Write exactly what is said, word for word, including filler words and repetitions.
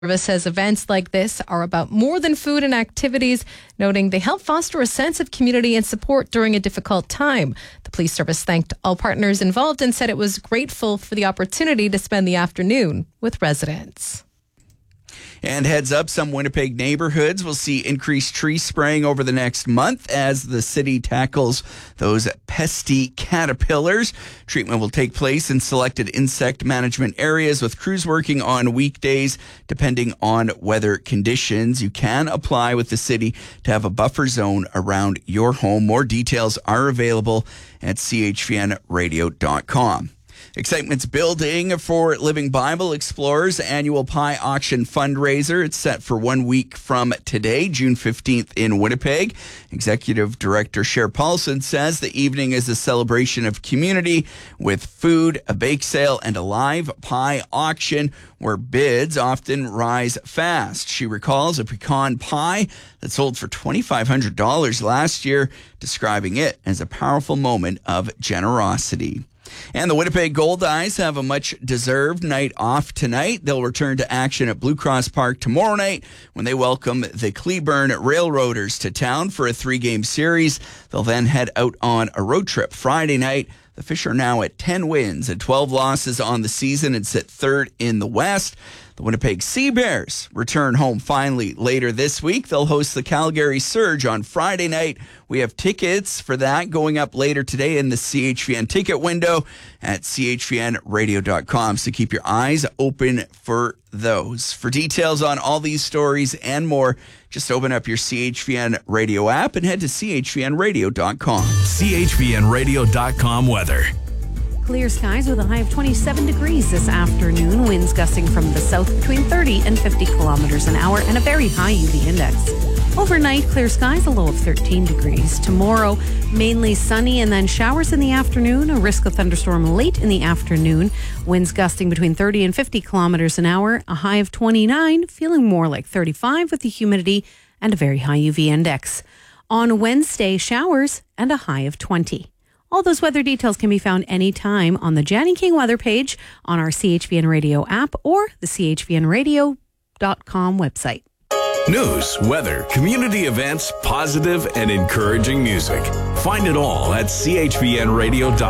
Service says events like this are about more than food and activities, noting they help foster a sense of community and support during a difficult time. The police service thanked all partners involved and said it was grateful for the opportunity to spend the afternoon with residents. And heads up, some Winnipeg neighborhoods will see increased tree spraying over the next month as the city tackles those pesky caterpillars. Treatment will take place in selected insect management areas with crews working on weekdays depending on weather conditions. You can apply with the city to have a buffer zone around your home. More details are available at c h v n radio dot com. Excitement's building for Living Bible Explorers annual pie auction fundraiser. It's set for one week from today, June fifteenth in Winnipeg. Executive Director Cher Paulson says the evening is a celebration of community with food, a bake sale, and a live pie auction where bids often rise fast. She recalls a pecan pie that sold for two thousand five hundred dollars last year, describing it as a powerful moment of generosity. And the Winnipeg Goldeyes have a much-deserved night off tonight. They'll return to action at Blue Cross Park tomorrow night when they welcome the Cleburne Railroaders to town for a three-game series. They'll then head out on a road trip Friday night. The Fish are now at ten wins and twelve losses on the season and sit third in the West. The Winnipeg Sea Bears return home finally later this week. They'll host the Calgary Surge on Friday night. We have tickets for that going up later today in the C H V N ticket window at c h v n radio dot com. So keep your eyes open for those. For details on all these stories and more, just open up your C H V N Radio app and head to c h v n radio dot com. c h v n radio dot com weather. Clear skies with a high of twenty-seven degrees this afternoon. Winds gusting from the south between thirty and fifty kilometers an hour and a very high U V index. Overnight, clear skies, a low of thirteen degrees. Tomorrow, mainly sunny and then showers in the afternoon. A risk of thunderstorm late in the afternoon. Winds gusting between thirty and fifty kilometers an hour. A high of twenty-nine, feeling more like thirty-five with the humidity and a very high U V index. On Wednesday, showers and a high of twenty. All those weather details can be found anytime on the Janny King weather page on our C H V N Radio app or the c h v n radio dot com website. News, weather, community events, positive and encouraging music. Find it all at c h v n radio dot com.